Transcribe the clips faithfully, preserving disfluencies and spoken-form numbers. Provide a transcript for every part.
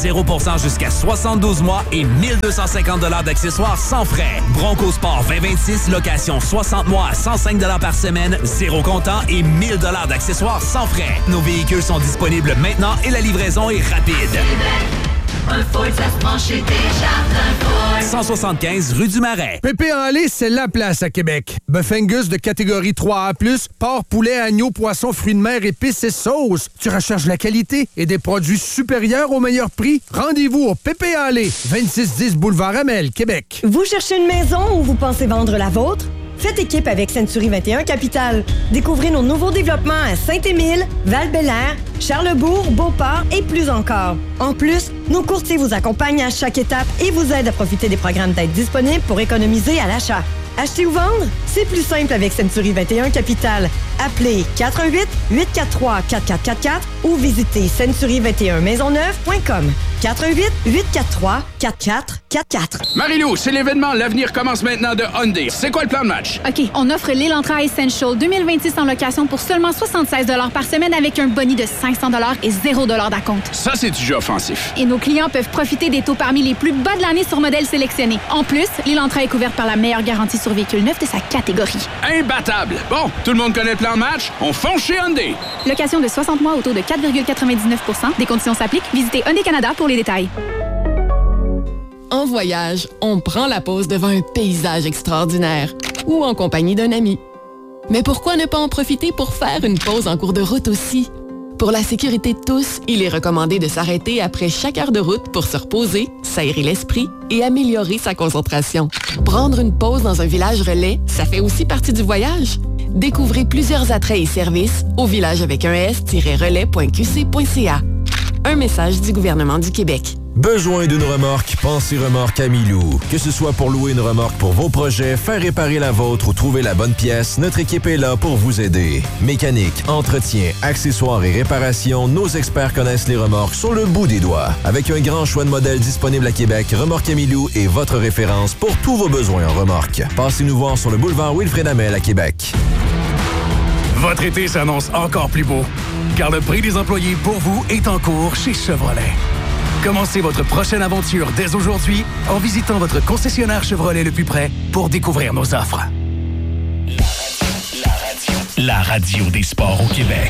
zéro pour cent jusqu'à soixante-douze mois et mille deux cent cinquante dollars d'accessoires sans frais. Bronco Sport vingt vingt-six, location soixante mois à cent cinq dollars par semaine, zéro comptant et mille dollars d'accessoires sans frais. Nos véhicules sont disponibles maintenant et la livraison est rapide. Un Ford, ça se prend chez Desjardins Ford. cent soixante-quinze rue du Marais. Pépé en lait, c'est la place à Québec. Bœuf Angus de catégorie trois A plus, porc, poulet, agneau, poisson, fruits de mer, épices et sauces. Tu recherches la qualité et des produits supérieurs au meilleur prix? Rendez-vous au Pépé en lait, vingt-six dix Boulevard Amel, Québec. Vous cherchez une maison ou vous pensez vendre la vôtre? Faites équipe avec Century vingt et un Capital. Découvrez nos nouveaux développements à Saint-Émile, Val-Bélair, Charlesbourg, Beauport et plus encore. En plus, nos courtiers vous accompagnent à chaque étape et vous aident à profiter des programmes d'aide disponibles pour économiser à l'achat. Acheter ou vendre? C'est plus simple avec Century vingt et un Capital. Appelez quatre un huit, huit quatre trois, quatre quatre quatre quatre ou visitez century vingt et un maisonneuve point com. quatre un huit, huit quatre trois, quatre quatre quatre quatre. Marie-Lou, c'est l'événement L'avenir commence maintenant de Hyundai. C'est quoi le plan de match? OK, on offre l'Elantra Essential deux mille vingt-six en location pour seulement soixante-seize dollars par semaine avec un boni de cinq cents dollars et zéro dollars d'acompte. Ça, c'est du jeu offensif. Et nos clients peuvent profiter des taux parmi les plus bas de l'année sur modèles sélectionnés. En plus, l'Elantra est couverte par la meilleure garantie sur véhicule neuf de sa catégorie. Imbattable! Bon, tout le monde connaît le plan de match? On fonce chez Hyundai! Location de soixante mois au taux de quatre virgule quatre-vingt-dix-neuf pour cent. Des conditions s'appliquent. Visitez Hyundai Canada pour les détails. En voyage, on prend la pause devant un paysage extraordinaire ou en compagnie d'un ami. Mais pourquoi ne pas en profiter pour faire une pause en cours de route aussi? Pour la sécurité de tous, il est recommandé de s'arrêter après chaque heure de route pour se reposer, s'aérer l'esprit et améliorer sa concentration. Prendre une pause dans un village relais, ça fait aussi partie du voyage. Découvrez plusieurs attraits et services au village avec un s-relais point q c point c a. Un message du gouvernement du Québec. Besoin d'une remorque? Pensez Remorque Amilou. Que ce soit pour louer une remorque pour vos projets, faire réparer la vôtre ou trouver la bonne pièce, notre équipe est là pour vous aider. Mécanique, entretien, accessoires et réparations, nos experts connaissent les remorques sur le bout des doigts. Avec un grand choix de modèles disponibles à Québec, Remorque Amilou est votre référence pour tous vos besoins en remorque. Passez nous voir sur le boulevard Wilfrid Hamel à Québec. Votre été s'annonce encore plus beau, car le prix des employés pour vous est en cours chez Chevrolet. Commencez votre prochaine aventure dès aujourd'hui en visitant votre concessionnaire Chevrolet le plus près pour découvrir nos offres. La radio, la radio des sports au Québec.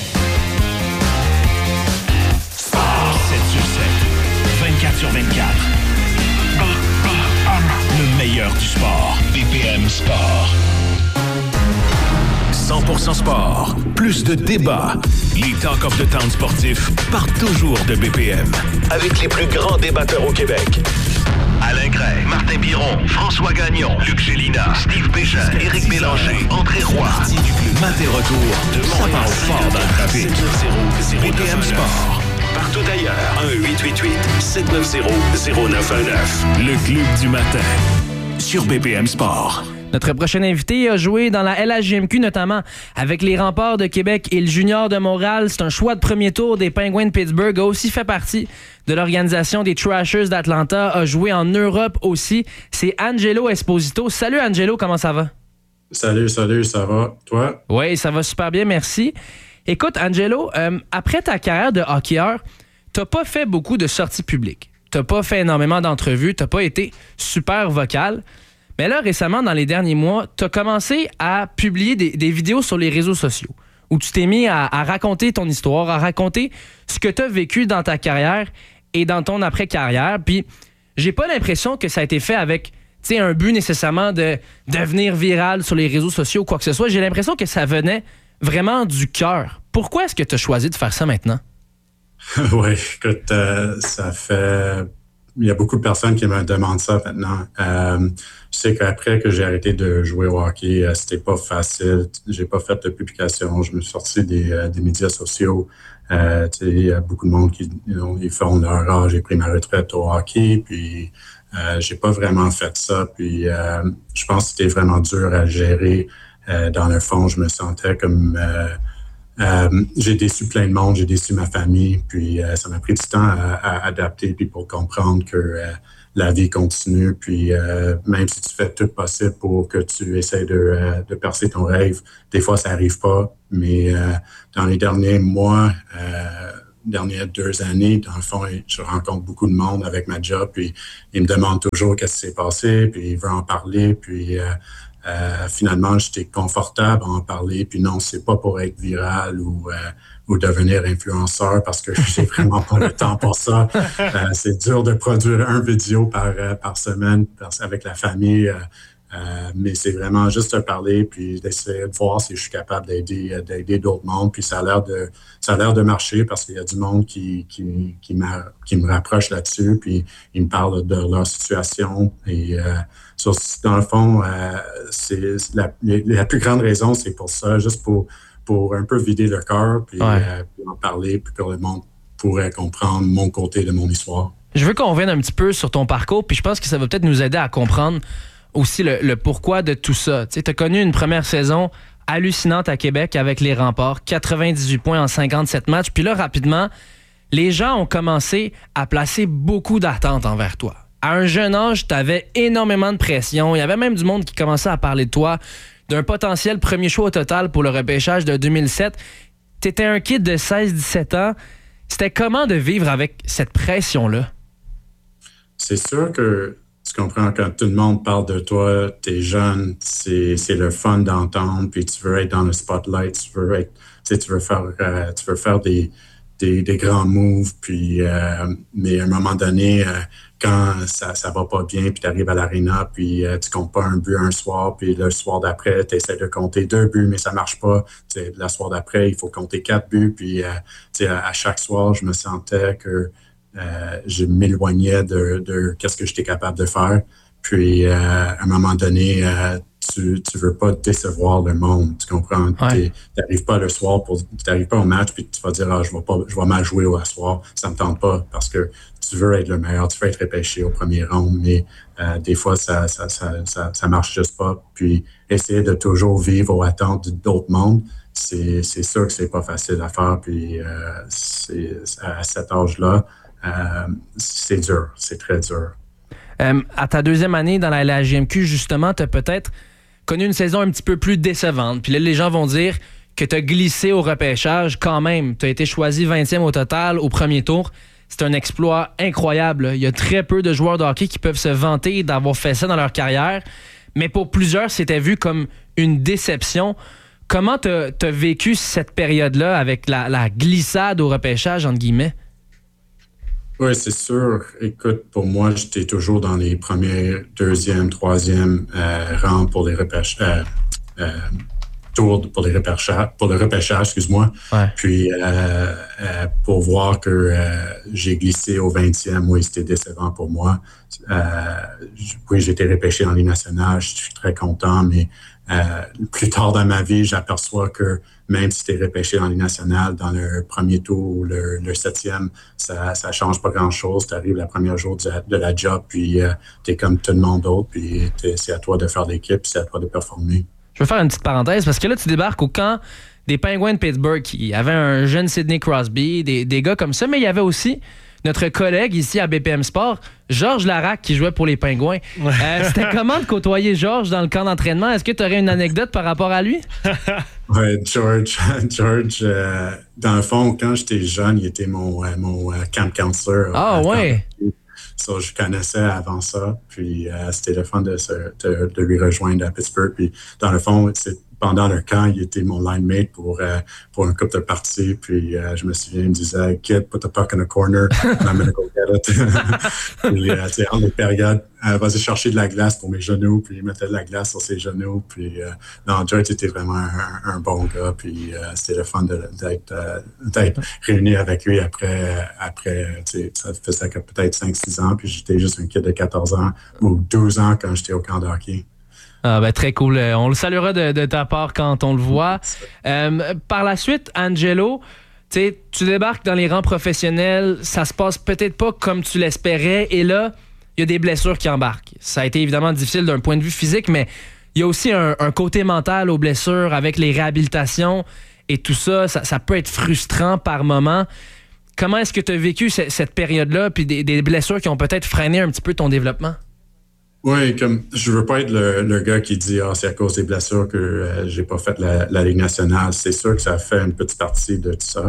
Sport sept sur sept, vingt-quatre sur vingt-quatre. B P M. Le meilleur du sport. B P M Sport. cent pour cent sport. Plus de débats. Les Talk of the Town sportifs partent toujours de B P M. Avec les plus grands débatteurs au Québec. Alain Gray, Martin Biron, François Gagnon, Luc Gélina, Steve Bégin, Éric Bélanger, André Roy. Matin retour de ça part fort dans le trafic. B P M Sport. Partout ailleurs. un huit huit huit, sept neuf zéro, zéro neuf un neuf. Le club du matin. Sur B P M Sport. Notre prochain invité a joué dans la L H J M Q, notamment avec les Remparts de Québec et le Junior de Montréal. C'est un choix de premier tour des Penguins de Pittsburgh. A aussi fait partie de l'organisation des Thrashers d'Atlanta. A joué en Europe aussi. C'est Angelo Esposito. Salut Angelo, comment ça va? Salut, salut, ça va? Toi? Oui, ça va super bien, merci. Écoute, Angelo, euh, après ta carrière de hockeyeur, t'as pas fait beaucoup de sorties publiques. T'as pas fait énormément d'entrevues. T'as pas été super vocal. Mais là, récemment, dans les derniers mois, tu as commencé à publier des, des vidéos sur les réseaux sociaux où tu t'es mis à, à raconter ton histoire, à raconter ce que tu as vécu dans ta carrière et dans ton après-carrière. Puis, j'ai pas l'impression que ça a été fait avec un but nécessairement de devenir viral sur les réseaux sociaux ou quoi que ce soit. J'ai l'impression que ça venait vraiment du cœur. Pourquoi est-ce que tu as choisi de faire ça maintenant? Oui, écoute, euh, ça fait... Il y a beaucoup de personnes qui me demandent ça maintenant. Euh, je sais qu'après que j'ai arrêté de jouer au hockey, euh, c'était pas facile. J'ai pas fait de publication. Je me suis sorti des, euh, des médias sociaux. Euh, il y a beaucoup de monde qui you know, ils font leur âge. J'ai pris ma retraite au hockey, puis euh, j'ai pas vraiment fait ça. Puis euh, je pense que c'était vraiment dur à gérer. Euh, dans le fond, je me sentais comme... Euh, Euh, j'ai déçu plein de monde, j'ai déçu ma famille, puis euh, ça m'a pris du temps à, à adapter, puis pour comprendre que euh, la vie continue, puis euh, même si tu fais tout possible pour que tu essaies de, euh, de percer ton rêve, des fois ça n'arrive pas, mais euh, dans les derniers mois, euh, dernières deux années, dans le fond, je rencontre beaucoup de monde avec ma job, puis ils me demandent toujours qu'est-ce qui s'est passé, puis ils veulent en parler, puis euh, euh, finalement, j'étais confortable à en parler, puis non, c'est pas pour être viral ou, euh, ou devenir influenceur, parce que j'ai vraiment pas le temps pour ça. Euh, c'est dur de produire un vidéo par, euh, par semaine avec la famille, euh, Euh, mais c'est vraiment juste de parler puis d'essayer de voir si je suis capable d'aider d'aider d'autres mondes. Puis ça a l'air de ça a l'air de marcher parce qu'il y a du monde qui qui qui, m'a, qui me rapproche là-dessus puis ils me parlent de leur situation et euh, sur, dans le fond euh, c'est la, la plus grande raison c'est pour ça, juste pour pour un peu vider le cœur puis, ouais. euh, puis en parler puis que le monde pourrait comprendre mon côté de mon histoire. Je veux qu'on revienne un petit peu sur ton parcours puis je pense que ça va peut-être nous aider à comprendre aussi le, le pourquoi de tout ça. Tu as connu une première saison hallucinante à Québec avec les Remparts, quatre-vingt-dix-huit points en cinquante-sept matchs. Puis là, rapidement, les gens ont commencé à placer beaucoup d'attentes envers toi. À un jeune âge, tu avais énormément de pression. Il y avait même du monde qui commençait à parler de toi, d'un potentiel premier choix au total pour le repêchage de deux mille sept. Tu étais un kid de seize dix-sept ans. C'était comment de vivre avec cette pression-là? C'est sûr que tu comprends, quand tout le monde parle de toi, t'es jeune, c'est, c'est le fun d'entendre, puis tu veux être dans le spotlight, tu veux être, tu sais, tu veux faire, euh, tu veux faire des, des, des grands moves, puis, euh, mais à un moment donné, euh, quand ça, ça va pas bien, puis tu arrives à l'aréna, puis euh, tu comptes pas un but un soir, puis le soir d'après, tu essaies de compter deux buts, mais ça marche pas. Tu sais, le soir d'après, il faut compter quatre buts, puis euh, tu sais, à, à chaque soir, je me sentais que Euh, je m'éloignais de, de qu'est-ce que j'étais capable de faire. Puis, euh, à un moment donné, euh, tu tu veux pas décevoir le monde, tu comprends? Ouais. Tu n'arrives pas le soir, tu n'arrives pas au match, puis tu vas dire « Ah, je vais pas, je vais mal jouer au soir. » Ça me tente pas parce que tu veux être le meilleur, tu veux être repêché au premier round, mais euh, des fois, ça ça, ça, ça ça marche juste pas. Puis, essayer de toujours vivre aux attentes d'autres mondes, c'est, c'est sûr que c'est pas facile à faire. Puis, euh, c'est, à cet âge-là, Euh, c'est dur, c'est très dur. Euh, à ta deuxième année dans la, la G M Q, justement, tu as peut-être connu une saison un petit peu plus décevante. Puis là, les gens vont dire que tu as glissé au repêchage quand même. Tu as été choisi vingtième au total au premier tour. C'est un exploit incroyable. Il y a très peu de joueurs de hockey qui peuvent se vanter d'avoir fait ça dans leur carrière. Mais pour plusieurs, c'était vu comme une déception. Comment tu as vécu cette période-là avec la, la glissade au repêchage, entre guillemets? Oui, c'est sûr. Écoute, pour moi, j'étais toujours dans les premiers, deuxième, troisième euh, rangs pour les repêchages, euh, euh, tours pour les repêchages, pour le repêchage, excuse-moi. Ouais. Puis, euh, euh, pour voir que euh, j'ai glissé au vingtième, oui, c'était décevant pour moi. Euh, oui, j'ai été repêché en Ligue nationale, je suis très content, mais euh, plus tard dans ma vie, j'aperçois que même si tu es repêché en Ligue nationale dans le premier tour ou le, le septième, ça ça change pas grand-chose. Tu arrives le premier jour de, de la job, puis euh, tu es comme tout le monde d'autre, puis c'est à toi de faire l'équipe, c'est à toi de performer. Je veux faire une petite parenthèse, parce que là, tu débarques au camp des Penguins de Pittsburgh, qui avaient un jeune Sidney Crosby, des, des gars comme ça, mais il y avait aussi notre collègue ici à B P M Sport, Georges Larac, qui jouait pour les Pingouins. Ouais. Euh, c'était comment de côtoyer Georges dans le camp d'entraînement? Est-ce que tu aurais une anecdote par rapport à lui? Oui, George, George euh, dans le fond, quand j'étais jeune, il était mon, euh, mon euh, camp counselor. Ah, ouais! So, je connaissais avant ça, puis euh, c'était le fun de, se, de, de lui rejoindre à Pittsburgh. Puis, dans le fond, c'est, pendant le camp, il était mon line mate pour, euh, pour une couple de parties. Puis, euh, je me souviens, il me disait « Kid, put the puck in a corner, I'm gonna go get it. » Puis, euh, tu sais, en des périodes, euh, vas-y chercher de la glace pour mes genoux, puis il mettait de la glace sur ses genoux. Puis, euh, non, George était vraiment un, un bon gars, puis euh, c'était le fun de, d'être, euh, d'être réuni avec lui après, après tu sais, ça faisait peut-être cinq six ans, puis j'étais juste un kid de quatorze ans ou douze ans quand j'étais au camp de hockey. Ah ben, très cool. On le saluera de, de ta part quand on le voit. Euh, par la suite, Angelo, tu débarques dans les rangs professionnels, ça se passe peut-être pas comme tu l'espérais, et là, il y a des blessures qui embarquent. Ça a été évidemment difficile d'un point de vue physique, mais il y a aussi un, un côté mental aux blessures avec les réhabilitations et tout ça. Ça, ça peut être frustrant par moment. Comment est-ce que tu as vécu cette, cette période-là, puis des, des blessures qui ont peut-être freiné un petit peu ton développement? Oui, comme je veux pas être le, le gars qui dit ah c'est à cause des blessures que euh, j'ai pas fait la, la Ligue nationale. C'est sûr que ça fait une petite partie de tout ça,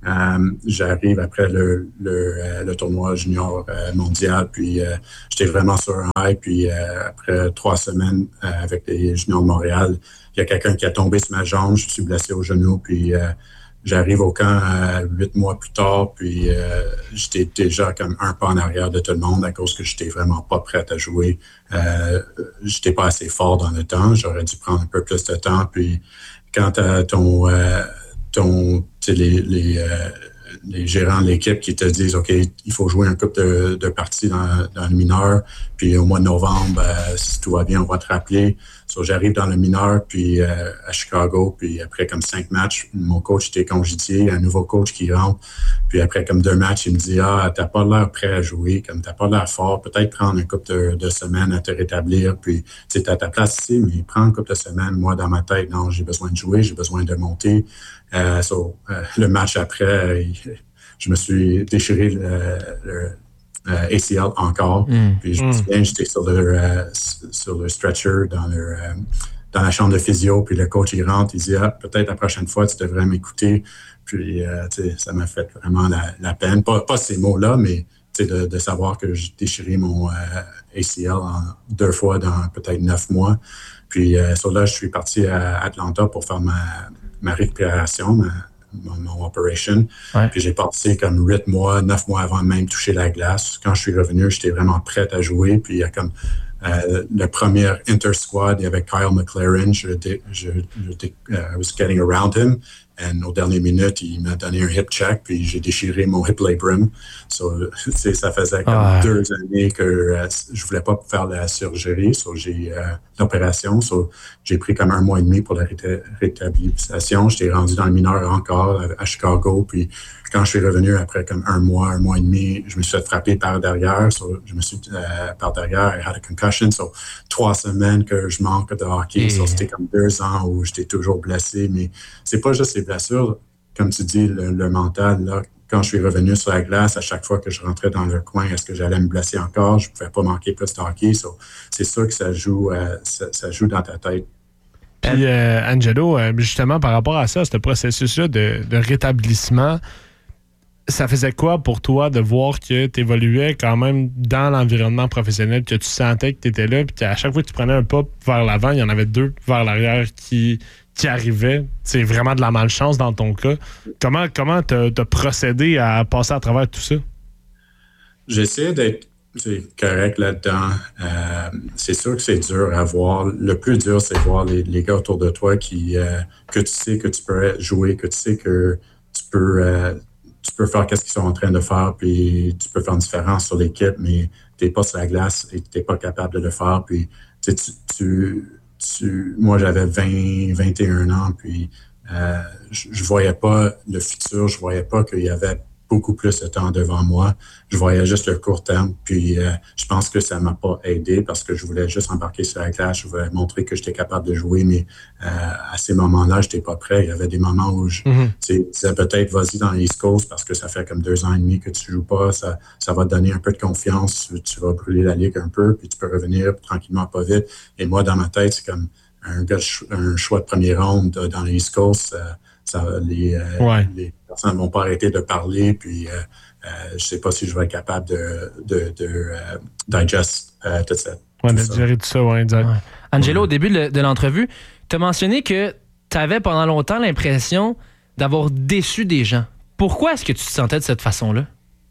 Euh, j'arrive après le, le, euh, le tournoi junior euh, mondial, puis euh, j'étais vraiment sur un high, puis euh, après trois semaines euh, avec les juniors de Montréal, il y a quelqu'un qui a tombé sur ma jambe, je suis blessé au genou, puis euh, j'arrive au camp euh, huit mois plus tard, puis euh, j'étais déjà comme un pas en arrière de tout le monde à cause que j'étais vraiment pas prêt à jouer. Euh, j'étais pas assez fort dans le temps, j'aurais dû prendre un peu plus de temps, puis quand t'as ton... Euh, ton les, les, euh, les gérants de l'équipe qui te disent OK, il faut jouer un couple de, de parties dans, dans le mineur, puis au mois de novembre, euh, si tout va bien, on va te rappeler. So, j'arrive dans le mineur, puis euh, à Chicago, puis après comme cinq matchs, mon coach était congédié, un nouveau coach qui rentre, puis après comme deux matchs, il me dit ah, t'as pas l'air prêt à jouer, comme t'as pas l'air fort, peut-être prendre un couple de, de semaines à te rétablir, puis tu sais, t'as ta place ici, mais prends un couple de semaines. Moi, dans ma tête, non, j'ai besoin de jouer, j'ai besoin de monter. Euh, so, euh, le match après, euh, je me suis déchiré le, le euh, A C L encore. Mm. Puis je me souviens, mm. j'étais sur le, euh, sur le stretcher dans, le, euh, dans la chambre de physio, puis le coach, il rentre, il dit ah, peut-être la prochaine fois, tu devrais m'écouter. Puis euh, ça m'a fait vraiment la, la peine. Pas, pas ces mots-là, mais de, de savoir que j'ai déchiré mon euh, A C L en deux fois dans peut-être neuf mois. Puis euh, sur là, je suis parti à Atlanta pour faire ma ma récupération, ma, mon, mon operation. Ouais. Puis j'ai passé comme huit mois, neuf mois avant de même toucher la glace. Quand je suis revenu, j'étais vraiment prêt à jouer. Puis il y a comme euh, le premier inter-squad, il y avait Kyle McLaren. Je, je, je, je uh, was getting around him. Et aux dernières minutes, il m'a donné un hip check, puis j'ai déchiré mon hip labrum. So, ça faisait comme ah. deux années que euh, je voulais pas faire la chirurgie. So, j'ai euh, l'opération. So, j'ai pris comme un mois et demi pour la ré- rétablissation. J'étais rendu dans le mineur encore à, à Chicago. Puis quand je suis revenu après comme un mois, un mois et demi, je me suis fait frapper par derrière. So, je me suis euh, par derrière, I had a concussion. So, trois semaines que je manque de hockey. So, c'était comme deux ans où j'étais toujours blessé. Mais c'est pas juste les blessures, comme tu dis, le, le mental, là, quand je suis revenu sur la glace, à chaque fois que je rentrais dans le coin, est-ce que j'allais me blesser encore? Je ne pouvais pas manquer plus de hockey. So, c'est sûr que ça joue, euh, ça, ça joue dans ta tête. Puis, euh, Angelo, euh, justement, par rapport à ça, ce processus-là de, de rétablissement, ça faisait quoi pour toi de voir que tu évoluais quand même dans l'environnement professionnel, que tu sentais que tu étais là, puis qu'à chaque fois que tu prenais un pas vers l'avant, il y en avait deux vers l'arrière qui... qui arrivait, c'est vraiment de la malchance dans ton cas. Comment comment t'as, t'as procédé à passer à travers tout ça? J'essaie d'être correct là-dedans. Euh, c'est sûr que c'est dur à voir. Le plus dur, c'est voir les, les gars autour de toi qui euh, que tu sais que tu peux jouer, que tu sais que tu peux euh, tu peux faire qu'est-ce qu'ils sont en train de faire, puis tu peux faire une différence sur l'équipe, mais t'es pas sur la glace et t'es pas capable de le faire. Puis tu tu Tu, moi, j'avais vingt, vingt et un ans, puis euh, je, je voyais pas le futur, je voyais pas qu'il y avait beaucoup plus de temps devant moi. Je voyais juste le court terme, puis euh, je pense que ça m'a pas aidé parce que je voulais juste embarquer sur la glace, je voulais montrer que j'étais capable de jouer, mais euh, à ces moments-là, j'étais pas prêt. Il y avait des moments où je mm-hmm. disais peut-être vas-y dans l'East Coast parce que ça fait comme deux ans et demi que tu joues pas, ça, ça va te donner un peu de confiance, tu, tu vas brûler la ligue un peu, puis tu peux revenir tranquillement, pas vite. Et moi, dans ma tête, c'est comme un, gars, un choix de première ronde dans l'East Coast, ça, ça, les, euh, ouais. les personnes ne vont pas arrêter de parler, puis euh, euh, je ne sais pas si je vais être capable de, de, de uh, digest uh, tout ça. Oui, de gérer tout ça, oui, exact. Ouais. Angelo, ouais. Au début de, de l'entrevue, tu as mentionné que tu avais pendant longtemps l'impression d'avoir déçu des gens. Pourquoi est-ce que tu te sentais de cette façon-là?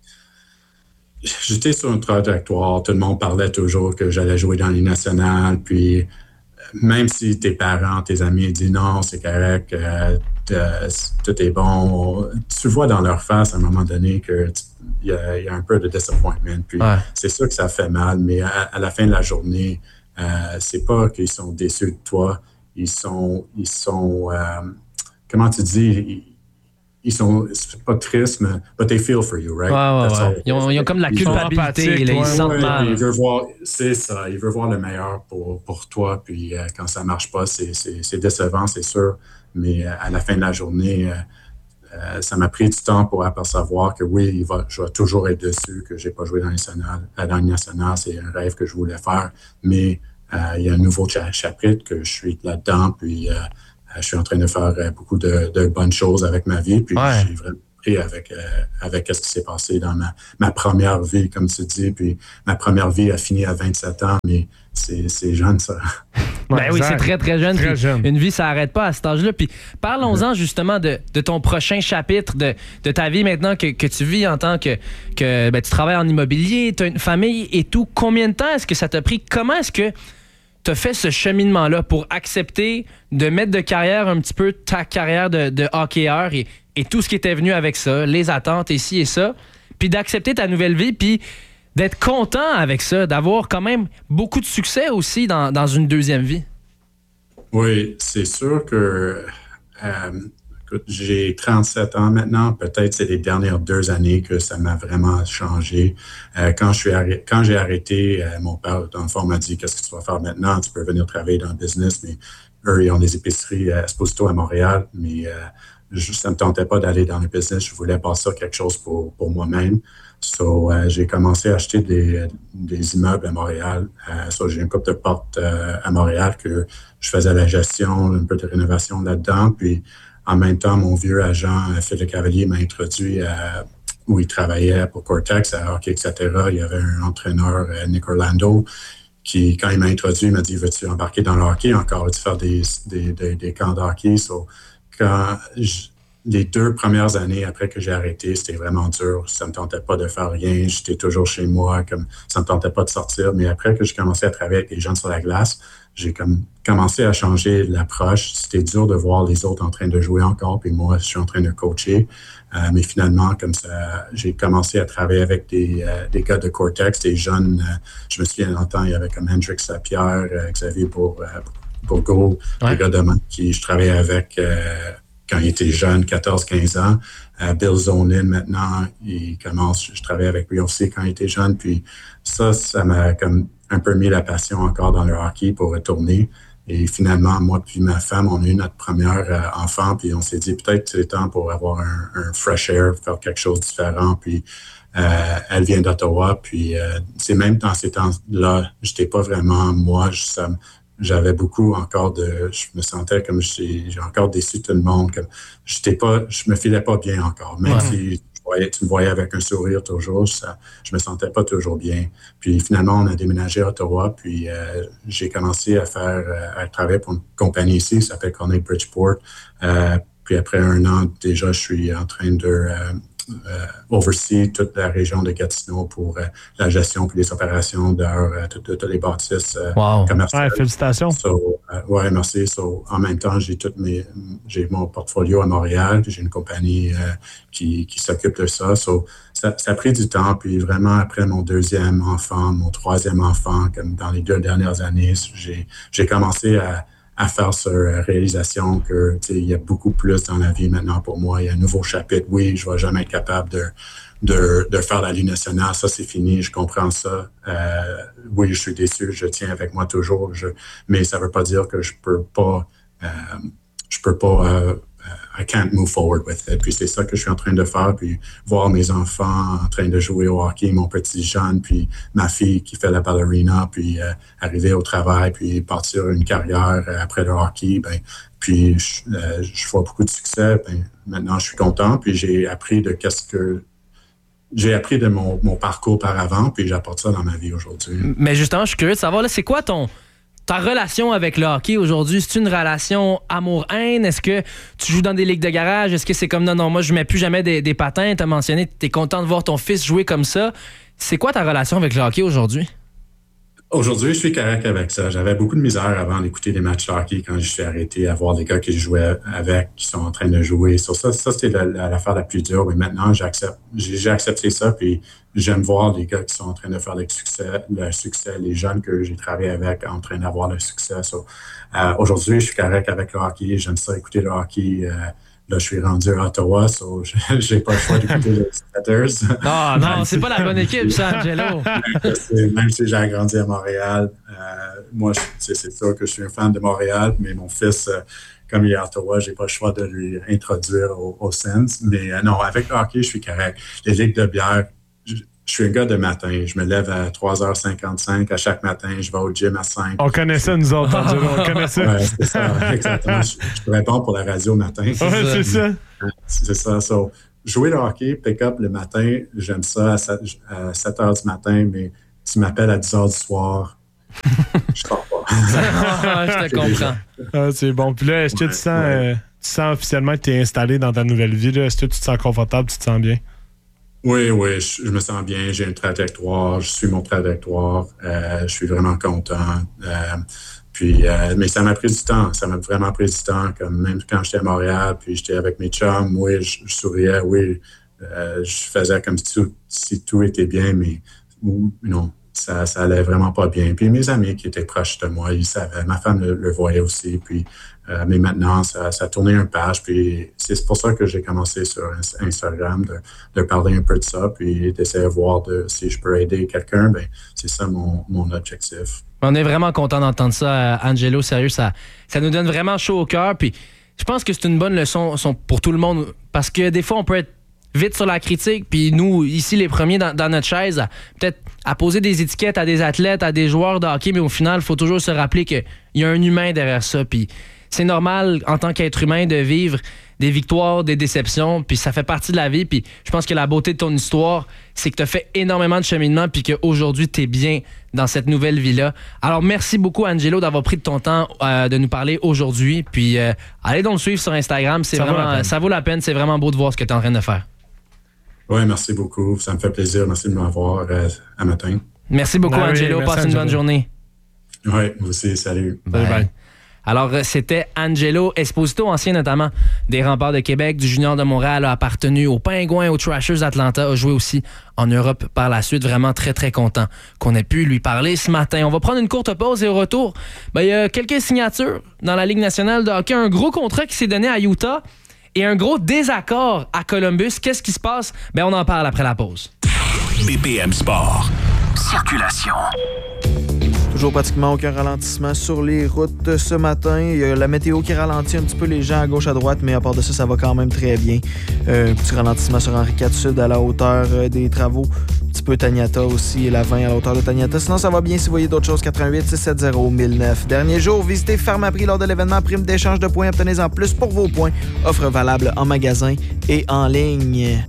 J'étais sur une trajectoire. Tout le monde parlait toujours que j'allais jouer dans les nationales, puis même si tes parents, tes amis disent non, c'est correct, euh, tout est bon, tu vois dans leur face à un moment donné qu'il y, y a un peu de disappointment. Puis ouais. C'est sûr que ça fait mal, mais à, à la fin de la journée, euh, c'est pas qu'ils sont déçus de toi, ils sont, ils sont, euh, comment tu dis, ils, ils sont, c'est pas tristes, mais but they feel for you, right? Ouais, ouais, ouais. Ils, ont, ils ont comme la culpabilité, là, ils se sentent mal. Il veut voir, c'est ça, il veut voir le meilleur pour, pour toi, puis euh, quand ça marche pas, c'est, c'est, c'est décevant, c'est sûr, mais euh, à la fin de la journée, euh, euh, ça m'a pris du temps pour apercevoir que oui, il va, je vais toujours être dessus, que j'ai pas joué dans les nationales. Dans les nationales, c'est un rêve que je voulais faire, mais euh, il y a un nouveau chapitre que je suis là-dedans, puis euh, je suis en train de faire beaucoup de, de bonnes choses avec ma vie, puis ouais. j'ai vraiment surpris avec, euh, avec ce qui s'est passé dans ma, ma première vie, comme tu dis. Puis ma première vie a fini à vingt-sept ans, mais c'est, c'est jeune, ça. Ben oui, c'est très, très jeune. Très jeune. Une vie, ça n'arrête pas à cet âge-là. Puis parlons-en justement de, de ton prochain chapitre, de, de ta vie maintenant que, que tu vis en tant que, que ben, tu travailles en immobilier, tu as une famille et tout. Combien de temps est-ce que ça t'a pris? Comment est-ce que tu as fait ce cheminement-là pour accepter de mettre de carrière un petit peu ta carrière de, de hockeyeur et, et tout ce qui était venu avec ça, les attentes et ci et ça, puis d'accepter ta nouvelle vie, puis d'être content avec ça, d'avoir quand même beaucoup de succès aussi dans, dans une deuxième vie? Oui, c'est sûr que euh, écoute, j'ai trente-sept ans maintenant. Peut-être c'est les dernières deux années que ça m'a vraiment changé. Euh, quand je suis arrêté, quand j'ai arrêté, euh, mon père, dans le fond, m'a dit « Qu'est-ce que tu vas faire maintenant? Tu peux venir travailler dans le business. » Mais eux, ils ont des épiceries à Esposito à Montréal. Mais euh, je, ça ne me tentait pas d'aller dans le business. Je voulais passer quelque chose pour, pour moi-même. So, euh, j'ai commencé à acheter des, des immeubles à Montréal. Euh, so, j'ai une couple de portes euh, à Montréal que je faisais la gestion, un peu de rénovation là-dedans. Puis, en même temps, mon vieux agent, Philippe Cavalier, m'a introduit à, où il travaillait pour Cortex, à hockey, et cetera. Il y avait un entraîneur, Nick Orlando, qui, quand il m'a introduit, il m'a dit « Veux-tu embarquer dans le hockey encore? Veux-tu faire des, des, des, des camps de hockey? » So, quand je, les deux premières années après que j'ai arrêté, c'était vraiment dur. Ça me tentait pas de faire rien. J'étais toujours chez moi, comme ça me tentait pas de sortir. Mais après que j'ai commencé à travailler avec les jeunes sur la glace, j'ai comme commencé à changer l'approche. C'était dur de voir les autres en train de jouer encore, puis moi, je suis en train de coacher. Euh, mais finalement, comme ça, j'ai commencé à travailler avec des, euh, des gars de Cortex, des jeunes. Euh, je me souviens longtemps, il y avait comme Hendrix Lapierre, euh, Xavier pour euh, Bourgault, ouais. Des gars de moi qui je travaillais avec euh, quand il était jeune, quatorze quinze ans. Euh, Bill Zonin, maintenant, il commence, je travaillais avec lui aussi quand il était jeune. Puis ça, ça m'a comme un peu mis la passion encore dans le hockey pour retourner. Et finalement, moi puis ma femme, on a eu notre première euh, enfant, puis on s'est dit peut-être c'est temps pour avoir un, un fresh air, faire quelque chose de différent. Puis euh, elle vient d'Ottawa, puis euh, c'est même dans ces temps-là, j'étais pas vraiment moi, je, ça, j'avais beaucoup encore de, je me sentais comme j'ai, j'ai encore déçu tout le monde, comme j'étais pas, je me filais pas bien encore, même ouais. si je voyais, tu me voyais avec un sourire toujours, ça, je me sentais pas toujours bien. Puis finalement, on a déménagé à Ottawa, puis euh, j'ai commencé à faire, à travailler pour une compagnie ici, qui s'appelle Corney Bridgeport. Euh, puis après un an, déjà, je suis en train de euh, euh, oversee toute la région de Gatineau pour euh, la gestion puis les opérations de euh, toutes les bâtisses euh, wow. commerciales. Ouais, félicitations. So, euh, ouais, merci. So, en même temps, j'ai toutes mes, j'ai mon portfolio à Montréal, puis j'ai une compagnie euh, qui, qui s'occupe de ça. So, ça. Ça a pris du temps, puis vraiment après mon deuxième enfant, mon troisième enfant, comme dans les deux dernières années, j'ai, j'ai commencé à à faire cette réalisation que il y a beaucoup plus dans la vie maintenant pour moi. Il y a un nouveau chapitre. Oui, je ne vais jamais être capable de, de, de faire la Ligue nationale. Ça, c'est fini. Je comprends ça. Euh, oui, je suis déçu. Je tiens avec moi toujours. Je, mais ça ne veut pas dire que je peux pas... Euh, je peux pas... Euh, I can't move forward with it. Puis c'est ça que je suis en train de faire, puis voir mes enfants en train de jouer au hockey, mon petit jeune, puis ma fille qui fait la ballerina, puis euh, arriver au travail, puis partir une carrière euh, après le hockey, ben, puis je, euh, je vois beaucoup de succès. Ben, maintenant, je suis content, puis j'ai appris de qu'est-ce que j'ai appris de mon, mon parcours par avant, puis j'apporte ça dans ma vie aujourd'hui. Mais justement, je suis curieux de savoir, là, c'est quoi ton... Ta relation avec le hockey aujourd'hui, c'est une relation amour-haine? Est-ce que tu joues dans des ligues de garage? Est-ce que c'est comme non, non, moi je mets plus jamais des, des patins? Tu as mentionné que tu es content de voir ton fils jouer comme ça. C'est quoi ta relation avec le hockey aujourd'hui? Aujourd'hui, je suis correct avec ça. J'avais beaucoup de misère avant d'écouter des matchs de hockey quand je suis arrêté à voir les gars que je jouais avec qui sont en train de jouer. Sur ça, ça c'était la, la, l'affaire la plus dure. Mais maintenant, j'accepte, j'ai, j'ai accepté ça. Puis j'aime voir les gars qui sont en train de faire le succès, le succès, les jeunes que j'ai travaillé avec en train d'avoir le succès. So, euh, aujourd'hui, je suis correct avec le hockey. J'aime ça écouter le hockey. Euh, Là, je suis rendu à Ottawa, so j'ai pas le choix d'écouter les Senators. Non, non, c'est pas la bonne équipe, ça, Angelo. Même si j'ai grandi à Montréal, euh, moi, c'est, c'est sûr que je suis un fan de Montréal, mais mon fils, euh, comme il est à Ottawa, j'ai pas le choix de lui introduire au, au Sens. Mais euh, non, avec le hockey, je suis correct. Les ligues de bière, je, je suis un gars de matin. Je me lève à trois heures cinquante-cinq à chaque matin. Je vais au gym à cinq. On connaissait, nous autres, Angelo. On connaissait. Ouais, c'est ça, exactement. Je, je réponds pour la radio matin. Ouais, c'est ça. C'est ça. So, jouer le hockey, pick-up le matin, j'aime ça à sept heures du matin, mais tu m'appelles à dix heures du soir, je sors pas. Ah, je te comprends. Ah, c'est bon. Puis là, est-ce que ouais, tu, sens, ouais. euh, tu sens officiellement que tu es installé dans ta nouvelle vie? Là? Est-ce que tu te sens confortable, tu te sens bien? Oui, oui, je, je me sens bien. J'ai une trajectoire, je suis mon trajectoire. Euh, je suis vraiment content. Euh, puis, euh, mais ça m'a pris du temps. Ça m'a vraiment pris du temps. Comme même quand j'étais à Montréal, puis j'étais avec mes chums, oui, je, je souriais, oui, euh, je faisais comme si tout, si tout était bien, mais non. Ça, ça allait vraiment pas bien. Puis mes amis qui étaient proches de moi, ils savaient. Ma femme le, le voyait aussi. Puis, euh, mais maintenant, ça, ça a tourné une page. Puis c'est pour ça que j'ai commencé sur Instagram de, de parler un peu de ça, puis d'essayer de voir de, si je peux aider quelqu'un. Ben, c'est ça mon, mon objectif. On est vraiment content d'entendre ça, Angelo. Sérieux, ça, ça nous donne vraiment chaud au cœur. Puis je pense que c'est une bonne leçon pour tout le monde parce que des fois, on peut être vite sur la critique, puis nous, ici, les premiers dans, dans notre chaise, à, peut-être à poser des étiquettes à des athlètes, à des joueurs de hockey, mais au final, il faut toujours se rappeler qu'il y a un humain derrière ça, puis c'est normal, en tant qu'être humain, de vivre des victoires, des déceptions, puis ça fait partie de la vie, puis je pense que la beauté de ton histoire, c'est que tu as fait énormément de cheminement, puis qu'aujourd'hui, tu es bien dans cette nouvelle vie-là. Alors, merci beaucoup, Angelo, d'avoir pris de ton temps euh, de nous parler aujourd'hui, puis euh, allez donc le suivre sur Instagram, c'est ça, vraiment, vaut ça vaut la peine, c'est vraiment beau de voir ce que tu es en train de faire. Oui, merci beaucoup. Ça me fait plaisir. Merci de m'avoir euh, à matin. Merci beaucoup, ah, Angelo. Oui, Passe une bonne journée. Oui, vous aussi. Salut. Bye. Bye. Alors, c'était Angelo Esposito, ancien notamment des Remparts de Québec, du Junior de Montréal, a appartenu aux Pingouins, aux Thrashers d'Atlanta, a joué aussi en Europe par la suite. Vraiment très, très content qu'on ait pu lui parler ce matin. On va prendre une courte pause et au retour, ben, il y a quelques signatures dans la Ligue nationale de hockey. Un gros contrat qui s'est donné à Utah. Et un gros désaccord à Columbus. Qu'est-ce qui se passe? Ben, on en parle après la pause. B P M Sport. Circulation. Toujours pratiquement aucun ralentissement sur les routes ce matin. Il y a la météo qui ralentit un petit peu les gens à gauche, à droite, mais à part de ça, ça va quand même très bien. Euh, un petit ralentissement sur Henri quatre Sud à la hauteur euh, des travaux. Un petit peu Taniata aussi, la vingt à la hauteur de Taniata. Sinon, ça va bien si vous voyez d'autres choses. quatre un huit, six sept zéro, mille neuf. Dernier jour, visitez Pharmaprix lors de l'événement Prime d'échange de points. Obtenez-en plus pour vos points. Offre valable en magasin et en ligne.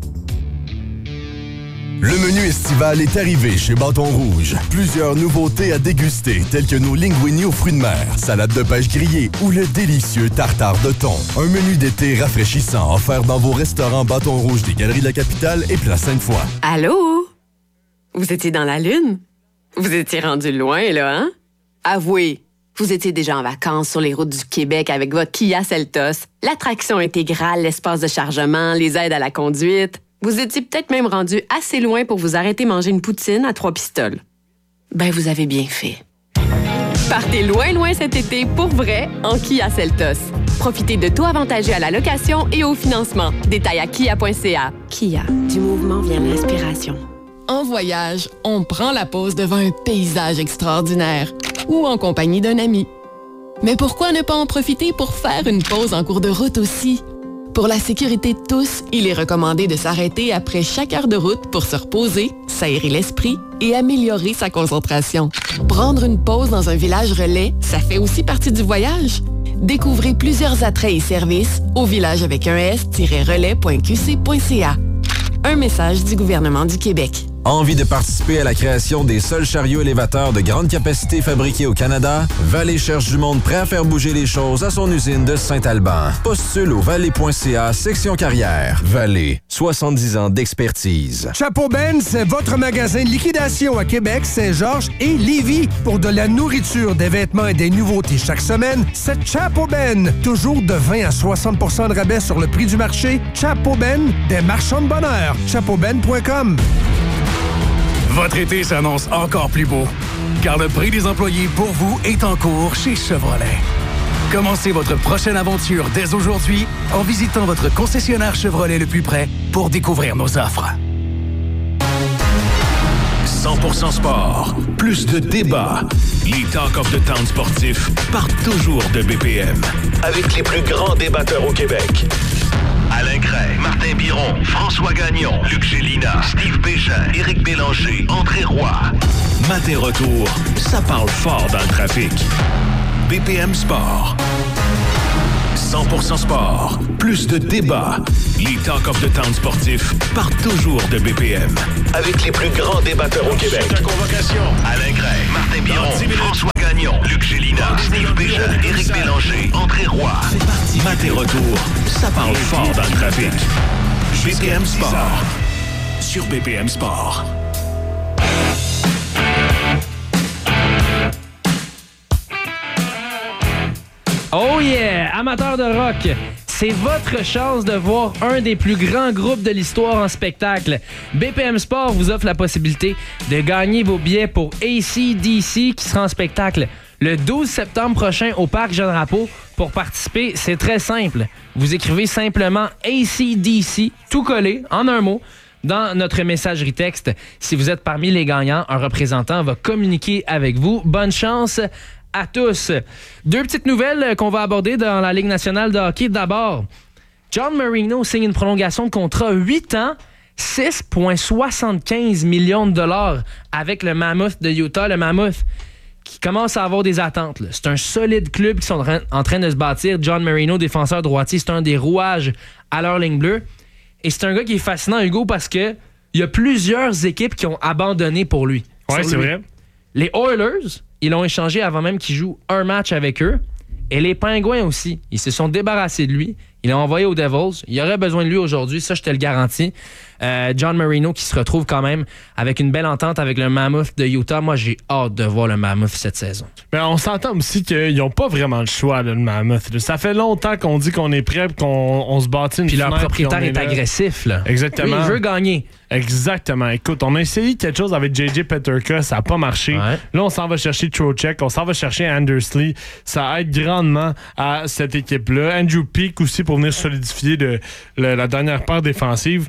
Le menu estival est arrivé chez Bâton Rouge. Plusieurs nouveautés à déguster, telles que nos linguini aux fruits de mer, salade de pêche grillée ou le délicieux tartare de thon. Un menu d'été rafraîchissant offert dans vos restaurants Bâton Rouge des Galeries de la Capitale et Place Sainte-Foy. Allô? Vous étiez dans la Lune? Vous étiez rendu loin, là, hein? Avouez, vous étiez déjà en vacances sur les routes du Québec avec votre Kia Seltos, l'attraction intégrale, l'espace de chargement, les aides à la conduite. Vous étiez peut-être même rendu assez loin pour vous arrêter manger une poutine à trois pistoles. Ben, vous avez bien fait. Partez loin, loin cet été pour vrai en Kia Seltos. Profitez de taux avantageux à la location et au financement. Détails à kia point c a. Kia, du mouvement vient l'inspiration. En voyage, on prend la pause devant un paysage extraordinaire ou en compagnie d'un ami. Mais pourquoi ne pas en profiter pour faire une pause en cours de route aussi? Pour la sécurité de tous, il est recommandé de s'arrêter après chaque heure de route pour se reposer, s'aérer l'esprit et améliorer sa concentration. Prendre une pause dans un village relais, ça fait aussi partie du voyage. Découvrez plusieurs attraits et services au village avec un s-relais point q c point c a. Un message du gouvernement du Québec. Envie de participer à la création des seuls chariots élévateurs de grande capacité fabriqués au Canada? Vallée cherche du monde prêt à faire bouger les choses à son usine de Saint-Alban. Postule au vallée point c a, section carrière. Vallée, soixante-dix ans d'expertise. Chapeau Ben, c'est votre magasin de liquidation à Québec, Saint-Georges et Lévis. Pour de la nourriture, des vêtements et des nouveautés chaque semaine, c'est Chapeau Ben. Toujours de vingt à soixante pour cent de rabais sur le prix du marché. Chapeau Ben, des marchands de bonheur. chapeau ben point com. Votre été s'annonce encore plus beau, car le prix des employés pour vous est en cours chez Chevrolet. Commencez votre prochaine aventure dès aujourd'hui en visitant votre concessionnaire Chevrolet le plus près pour découvrir nos offres. cent pour cent sport, plus de débats. Les Talk of the Town sportifs partent toujours de B P M. Avec les plus grands débatteurs au Québec. Alain Gray, Martin Biron, François Gagnon, Luc Gélina, Steve Bégin, Éric Bélanger, André Roy. Matin retour, ça parle fort dans le trafic. B P M Sport. cent pour cent sport. Plus de débats. Les Talk of the Town sportifs partent toujours de B P M. Avec les plus grands débatteurs au Québec. Alain Gray, Martin Biron, François Gagnon, Luc Gélina, Steve Bégin, Éric Bélanger, André Roy. Mat et retour, ça parle fort dans le trafic. B P M Sport. Sur B P M Sport. Oh yeah! Amateurs de rock, c'est votre chance de voir un des plus grands groupes de l'histoire en spectacle. B P M Sport vous offre la possibilité de gagner vos billets pour A C D C qui sera en spectacle le douze septembre prochain au Parc Jean-Drapeau. Pour participer, c'est très simple. Vous écrivez simplement A C D C, tout collé, en un mot, dans notre messagerie texte. Si vous êtes parmi les gagnants, un représentant va communiquer avec vous. Bonne chance à tous. Deux petites nouvelles qu'on va aborder dans la Ligue nationale de hockey. D'abord, John Marino signe une prolongation de contrat huit ans, six virgule soixante-quinze millions de dollars avec le Mammoth de Utah. Le Mammoth qui commence à avoir des attentes. Là. C'est un solide club qui sont en train de se bâtir. John Marino, défenseur droitier, c'est un des rouages à leur ligne bleue. Et c'est un gars qui est fascinant, Hugo, parce que il y a plusieurs équipes qui ont abandonné pour lui. Ouais, c'est vrai. Les Oilers, ils l'ont échangé avant même qu'il joue un match avec eux. Et les Pingouins aussi. Ils se sont débarrassés de lui. Ils l'ont envoyé aux Devils. Il aurait besoin de lui aujourd'hui. Ça, je te le garantis. Euh, John Marino qui se retrouve quand même avec une belle entente avec le Mammoth de Utah. Moi, j'ai hâte de voir le Mammoth cette saison. Ben, on s'entend aussi qu'ils n'ont pas vraiment le choix, là, le Mammoth. Ça fait longtemps qu'on dit qu'on est prêt et qu'on on se bâtit une Puis leur fenêtre, propriétaire est, est là. agressif. Là. Exactement. Lui, il veut gagner. Exactement. Écoute, on a essayé quelque chose avec J J Peterka, ça n'a pas marché. Ouais. Là, on s'en va chercher Trocheck, on s'en va chercher Andersley. Ça aide grandement à cette équipe-là. Andrew Peak aussi pour venir solidifier de, le, la dernière paire défensive.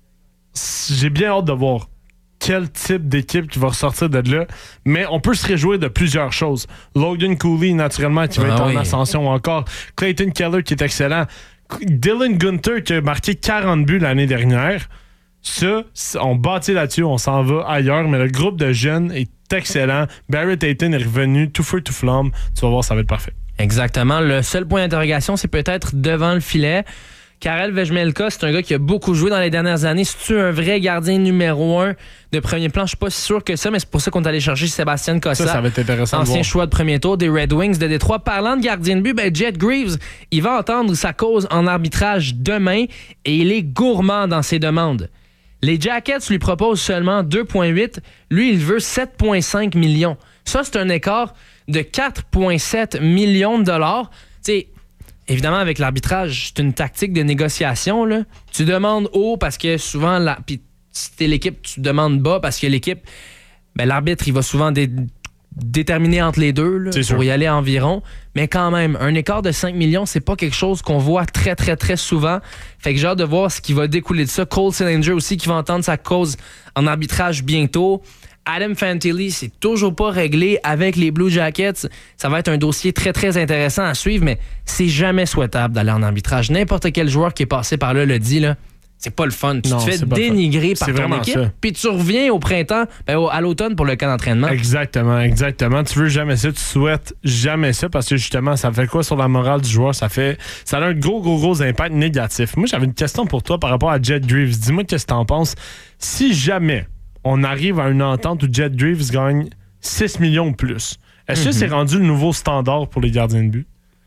J'ai bien hâte de voir quel type d'équipe qui va ressortir de là. Mais on peut se réjouir de plusieurs choses. Logan Cooley, naturellement, qui va ah être oui. en ascension encore. Clayton Keller, qui est excellent. Dylan Gunther, qui a marqué quarante buts l'année dernière. Ça, on bâtit là-dessus, on s'en va ailleurs. Mais le groupe de jeunes est excellent. Barrett Hayton est revenu, tout feu, tout flamme. Tu vas voir, ça va être parfait. Exactement. Le seul point d'interrogation, c'est peut-être devant le filet. Karel Vejmelka, c'est un gars qui a beaucoup joué dans les dernières années. C'est-tu un vrai gardien numéro un de premier plan? Je suis pas si sûr que ça, mais c'est pour ça qu'on est allé chercher Sébastien Cossa. Ça, ça va être intéressant de ancien voir. choix de premier tour des Red Wings de Détroit. Parlant de gardien de but, ben Jet Greaves, il va entendre sa cause en arbitrage demain et il est gourmand dans ses demandes. Les Jackets lui proposent seulement deux virgule huit. Lui, il veut sept virgule cinq millions. Ça, c'est un écart de quatre virgule sept millions de dollars. Tu sais, évidemment, avec l'arbitrage, c'est une tactique de négociation. Là. Tu demandes haut parce que souvent, la, puis si t'es l'équipe, tu demandes bas parce que l'équipe, ben, l'arbitre, il va souvent dé, déterminer entre les deux là, pour sûr. y aller environ. Mais quand même, un écart de cinq millions, c'est pas quelque chose qu'on voit très, très, très souvent. Fait que j'ai hâte de voir ce qui va découler de ça. Cole Sillinger aussi qui va entendre sa cause en arbitrage bientôt. Adam Fantilli, c'est toujours pas réglé avec les Blue Jackets. Ça va être un dossier très, très intéressant à suivre, mais c'est jamais souhaitable d'aller en arbitrage. N'importe quel joueur qui est passé par là le dit, là. C'est pas le fun. Tu Non, te fais c'est pas dénigrer par C'est ton vraiment équipe, ça. puis tu reviens au printemps, ben, au- à l'automne pour le camp d'entraînement. Exactement, exactement. Tu veux jamais ça, tu souhaites jamais ça parce que justement, ça fait quoi sur la morale du joueur? Ça fait, ça a un gros, gros, gros impact négatif. Moi, j'avais une question pour toi par rapport à Jet Greaves. Dis-moi qu'est-ce que t'en penses. Si jamais on arrive à une entente où Jet Greaves gagne six millions ou plus, est-ce que Mhm. c'est rendu le nouveau standard pour les gardiens de but?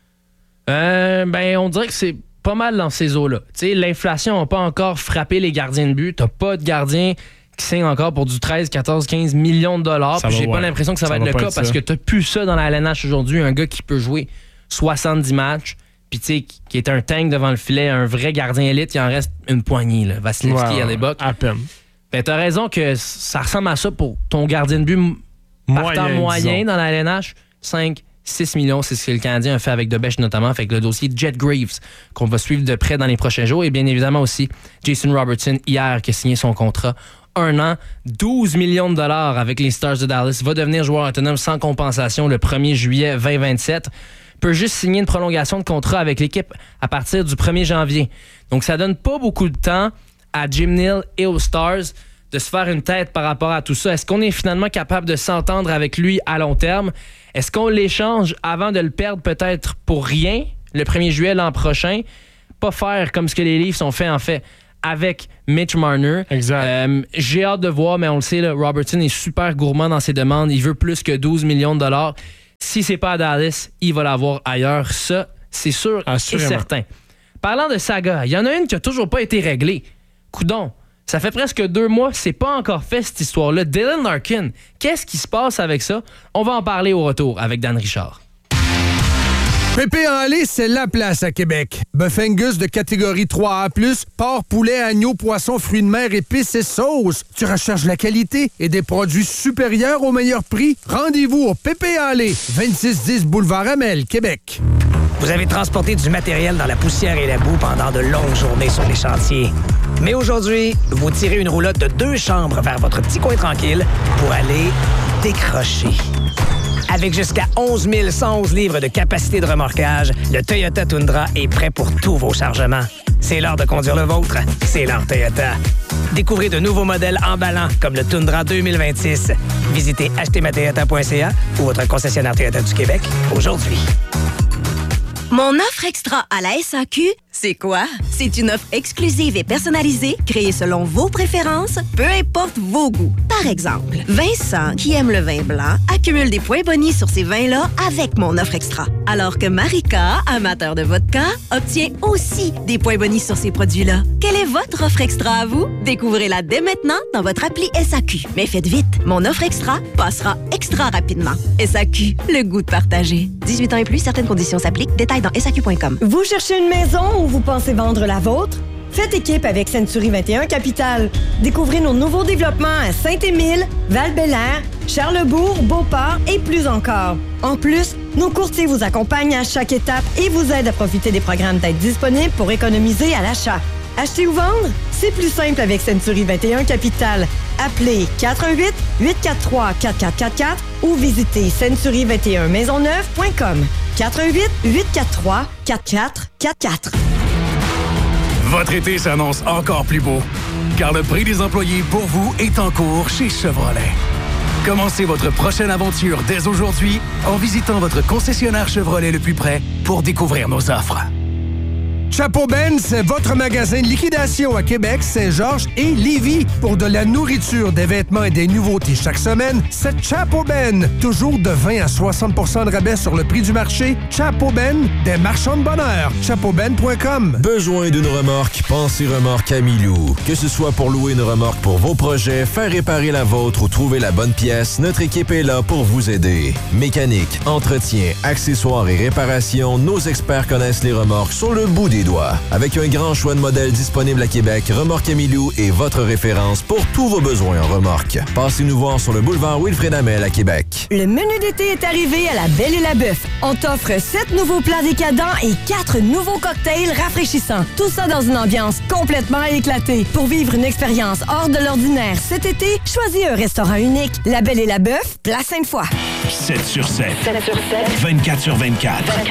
Euh, ben, on dirait que c'est pas mal dans ces eaux-là. Tu sais, l'inflation n'a pas encore frappé les gardiens de but. T'as pas de gardien qui signe encore pour du treize, quatorze, quinze millions de dollars. Ça Puis va, j'ai pas ouais. l'impression que ça, Ça va va être le pas cas être parce ça. que t'as plus ça dans la L N H aujourd'hui. Un gars qui peut jouer soixante-dix matchs, puis tu sais, qui- qui est un tank devant le filet, un vrai gardien élite, il en reste une poignée, là. Vasilevski Ouais, à ouais, l'époque. à peine. Ben, t'as raison que ça ressemble à ça pour ton gardien de but m- partant Moyen, moyen disons. dans la L N H. cinq, six millions, c'est ce que le Canadien a fait avec Debèche notamment, avec le dossier Jet Greaves qu'on va suivre de près dans les prochains jours. Et bien évidemment aussi Jason Robertson hier qui a signé son contrat. Un an, douze millions de dollars avec les Stars de Dallas. Va devenir joueur autonome sans compensation le premier juillet vingt vingt-sept. Peut juste signer une prolongation de contrat avec l'équipe à partir du premier janvier. Donc ça donne pas beaucoup de temps à Jim Neal et aux Stars de se faire une tête par rapport à tout ça. Est-ce qu'on est finalement capable de s'entendre avec lui à long terme? Est-ce qu'on l'échange avant de le perdre peut-être pour rien, le premier juillet l'an prochain. Pas faire comme ce que les Leafs ont fait, en fait, avec Mitch Marner. Exact. Euh, j'ai hâte de voir, mais on le sait, là, Robertson est super gourmand dans ses demandes. Il veut plus que douze millions de dollars. Si c'est pas à Dallas, il va l'avoir ailleurs. Ça, c'est sûr Assurément. et certain. Parlant de saga, il y en a une qui a toujours pas été réglée. Coudon, ça fait presque deux mois, c'est pas encore fait cette histoire-là. Dylan Larkin, qu'est-ce qui se passe avec ça? On va en parler au retour avec Dan Richard. Pépé en lait, c'est la place à Québec. Bœuf Angus de catégorie trois A plus, porc, poulet, agneau, poisson, fruits de mer, épices et sauces. Tu recherches la qualité et des produits supérieurs au meilleur prix? Rendez-vous au Pépé en lait, vingt-six dix boulevard Amel, Québec. Vous avez transporté du matériel dans la poussière et la boue pendant de longues journées sur les chantiers. Mais aujourd'hui, vous tirez une roulotte de deux chambres vers votre petit coin tranquille pour aller décrocher. Avec jusqu'à onze mille cent onze livres de capacité de remorquage, le Toyota Tundra est prêt pour tous vos chargements. C'est l'heure de conduire le vôtre. C'est l'heure Toyota. Découvrez de nouveaux modèles emballants comme le Tundra deux mille vingt-six. Visitez acheter ma toyota point c a ou votre concessionnaire Toyota du Québec aujourd'hui. Mon offre extra à la S A Q, c'est quoi? C'est une offre exclusive et personnalisée, créée selon vos préférences, peu importe vos goûts. Par exemple, Vincent, qui aime le vin blanc, accumule des points bonis sur ces vins-là avec mon offre extra. Alors que Marika, amateur de vodka, obtient aussi des points bonis sur ces produits-là. Quelle est votre offre extra à vous? Découvrez-la dès maintenant dans votre appli S A Q. Mais faites vite, mon offre extra passera extra rapidement. S A Q, le goût de partager. dix-huit ans et plus, certaines conditions s'appliquent. Détails dans S A Q point com. Vous cherchez une maison ou vous pensez vendre la vôtre? Faites équipe avec Century vingt et un Capital. Découvrez nos nouveaux développements à Saint-Émile, Val-Bélair, Charlesbourg, Beauport et plus encore. En plus, nos courtiers vous accompagnent à chaque étape et vous aident à profiter des programmes d'aide disponibles pour économiser à l'achat. Acheter ou vendre? C'est plus simple avec Century vingt et un Capital. Appelez quatre un huit, huit quatre trois, quatre quatre quatre quatre ou visitez century vingt et un maisonneuve point com. quatre un huit, huit quatre trois, quatre quatre quatre quatre. Votre été s'annonce encore plus beau, car le prix des employés pour vous est en cours chez Chevrolet. Commencez votre prochaine aventure dès aujourd'hui en visitant votre concessionnaire Chevrolet le plus près pour découvrir nos offres. Chapeau Ben, c'est votre magasin de liquidation à Québec, Saint-Georges et Lévis. Pour de la nourriture, des vêtements et des nouveautés chaque semaine, c'est Chapeau Ben. Toujours de vingt à soixante pour cent de rabais sur le prix du marché. Chapeau Ben, des marchands de bonheur. chapeau ben point com. Besoin d'une remorque? Pensez Remorque Amilou. Que ce soit pour louer une remorque pour vos projets, faire réparer la vôtre ou trouver la bonne pièce, notre équipe est là pour vous aider. Mécanique, entretien, accessoires et réparations, nos experts connaissent les remorques sur le bout des doigts. Avec un grand choix de modèles disponibles à Québec, Remorque Amilou est votre référence pour tous vos besoins en remorque. Passez-nous voir sur le boulevard Wilfrid Hamel à Québec. Le menu d'été est arrivé à la Belle et la Bœuf. On t'offre sept nouveaux plats décadents et quatre nouveaux cocktails rafraîchissants. Tout ça dans une ambiance complètement éclatée. Pour vivre une expérience hors de l'ordinaire cet été, choisis un restaurant unique. La Belle et la Bœuf, Place Sainte-Foy. sept sur sept. sept sur sept. vingt-quatre sur vingt-quatre.